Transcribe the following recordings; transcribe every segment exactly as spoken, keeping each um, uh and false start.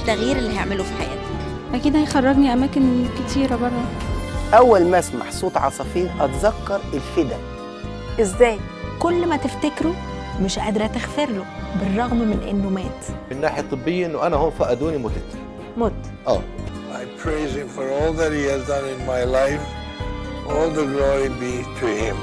التغيير اللي هيعمله في حياتك. أكيد هيخرجني أماكن كتيرة برا. أول ما أسمع صوت عصافير أتذكر الفدا. إزاي؟ كل ما تفتكره مش قادرة تغفر له بالرغم من إنه مات. من الناحية الطبية إنه أنا هون فقدوني متت. مت. آه. I praise him for all that he has done in my life. All the glory be to him.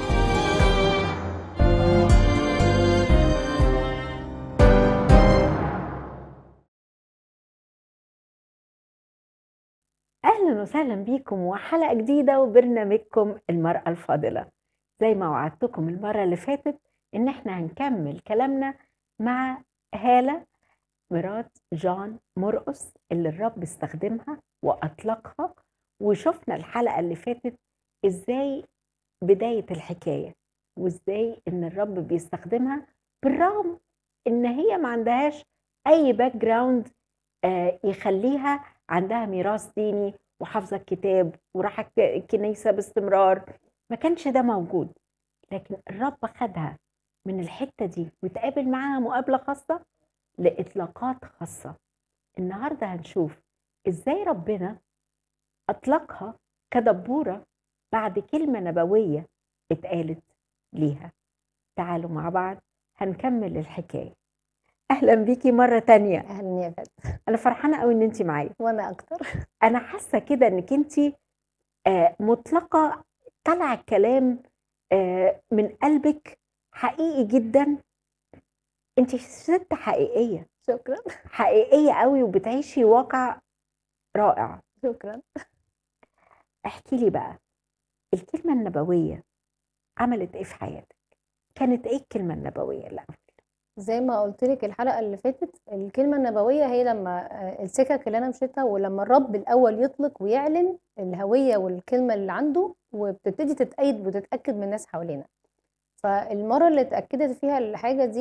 أهلا وسهلا بيكم وحلقة جديدة وبرنامجكم المرأة الفاضلة. زي ما وعدتكم المرة اللي فاتت إن احنا هنكمل كلامنا مع هالة مرات جون مرقس اللي الرب استخدمها وأطلقها، وشفنا الحلقة اللي فاتت إزاي بداية الحكاية وإزاي إن الرب بيستخدمها بالرغم إن هي ما عندهاش أي باك جراوند آه يخليها عندها ميراث ديني وحافظة الكتاب وراحت الكنيسة باستمرار. ما كانش ده موجود، لكن الرب خدها من الحتة دي وتقابل معاها مقابلة خاصة لإطلاقات خاصة. النهاردة هنشوف إزاي ربنا أطلقها كدبورة بعد كلمة نبوية اتقالت ليها. تعالوا مع بعض هنكمل الحكاية. أهلا بيكي مرة تانية. أهلا يا فندم. أنا فرحانة قوي إن أنتي معايا. وأنا أكتر. أنا حاسة كده إنك أنتي آه مطلقة، طلع الكلام آه من قلبك حقيقي جدا. أنتي ست حقيقية. شكرا. حقيقية قوي وبتعيشي واقع رائع. شكرا. احكي لي بقى الكلمة النبوية عملت إيه في حياتك؟ كانت إيه الكلمة النبوية؟ لا زي ما قلت لك الحلقة اللي فاتت، الكلمة النبوية هي لما السكك اللي أنا مشيتها ولما الرب الأول يطلق ويعلن الهوية والكلمة اللي عنده وبتبتدي تتأيد وتتأكد من الناس حوالينا. فالمرة اللي اتأكدت فيها الحاجة دي